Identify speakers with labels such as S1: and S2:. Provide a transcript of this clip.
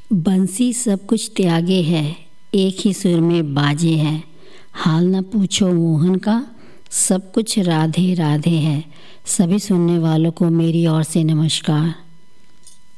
S1: बंसी सब कुछ त्यागे है, एक ही सुर में बाजे है। हाल न पूछो मोहन का, सब कुछ राधे राधे है। सभी सुनने वालों को मेरी ओर से नमस्कार।